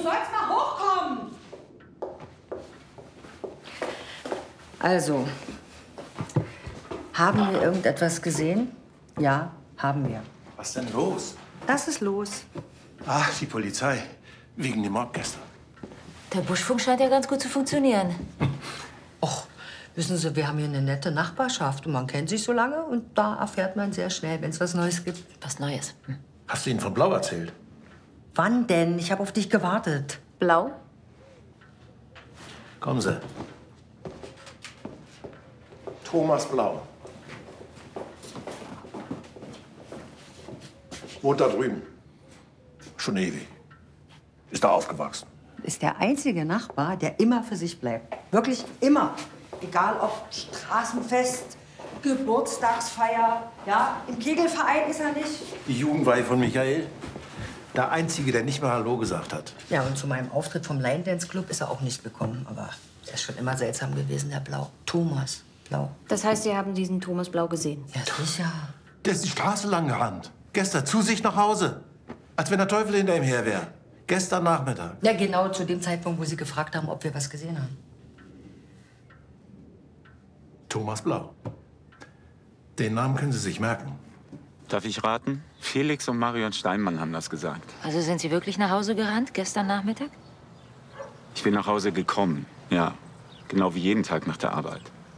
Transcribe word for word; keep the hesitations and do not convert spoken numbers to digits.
sollst mal hochkommen. Also, haben wir irgendetwas gesehen? Ja, haben wir. Was denn los? Das ist los. Ach, die Polizei. Wegen dem Mord gestern. Der Buschfunk scheint ja ganz gut zu funktionieren. Och, wissen Sie, wir haben hier eine nette Nachbarschaft und man kennt sich so lange und da erfährt man sehr schnell, wenn es was Neues gibt. Was Neues? Hm. Hast du Ihnen von Blau erzählt? Wann denn? Ich habe auf dich gewartet. Blau? Kommen Sie. Thomas Blau. Wohnt da drüben. Schon ewig. Ist da aufgewachsen. Ist der einzige Nachbar, der immer für sich bleibt. Wirklich immer. Egal ob Straßenfest, Geburtstagsfeier, ja, im Kegelverein ist er nicht. Die Jugendweihe von Michael. Der Einzige, der nicht mal Hallo gesagt hat. Ja, und zu meinem Auftritt vom Line Dance Club ist er auch nicht gekommen. Aber er ist schon immer seltsam gewesen, der Blau. Thomas Blau. Das heißt, Sie haben diesen Thomas Blau gesehen? Ja, sicher. Der ist die Straße lang gerannt. Gestern zu sich nach Hause. Als wenn der Teufel hinter ihm her wäre. Gestern Nachmittag. Ja, genau zu dem Zeitpunkt, wo Sie gefragt haben, ob wir was gesehen haben. Thomas Blau. Den Namen können Sie sich merken. Darf ich raten? Felix und Marion Steinmann haben das gesagt. Also sind Sie wirklich nach Hause gerannt, gestern Nachmittag? Ich bin nach Hause gekommen, ja. Genau wie jeden Tag nach der Arbeit.